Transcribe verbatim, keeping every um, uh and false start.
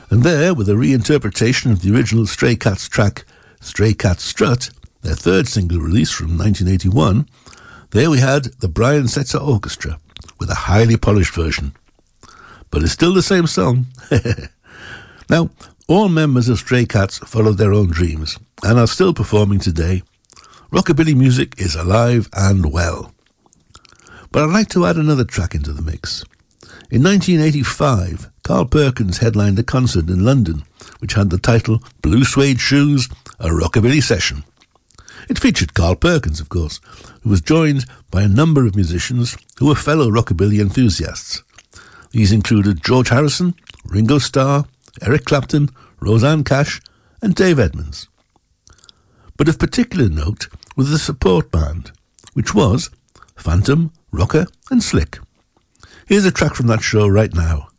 And there, with a reinterpretation of the original Stray Cats track Stray Cats Strut, their third single release from nineteen eighty-one, there we had the Brian Setzer Orchestra with a highly polished version. But it's still the same song. Now, all members of Stray Cats followed their own dreams and are still performing today. Rockabilly music is alive and well. But I'd like to add another track into the mix. In nineteen eighty-five, Carl Perkins headlined a concert in London which had the title Blue Suede Shoes, a Rockabilly Session. It featured Carl Perkins, of course, who was joined by a number of musicians who were fellow rockabilly enthusiasts. These included George Harrison, Ringo Starr, Eric Clapton, Roseanne Cash, and Dave Edmunds. But of particular note was the support band, which was Phantom, Rocker, and Slick. Here's a track from that show right now.